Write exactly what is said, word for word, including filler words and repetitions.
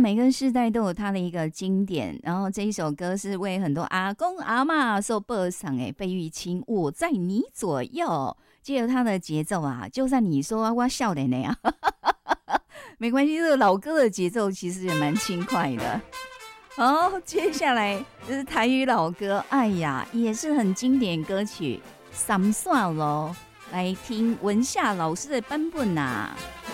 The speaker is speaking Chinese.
每个世代都有它的一个经典，然后这一首歌是为很多阿公阿嬷所播唱的，费玉清《我在你左右》，借由它的节奏啊，就算你说我笑脸的呀，没关系，这个老歌的节奏其实也蛮轻快的。好，接下来就是台语老歌，哎呀，也是很经典歌曲《三线咯》，来听文夏老师的版本啊。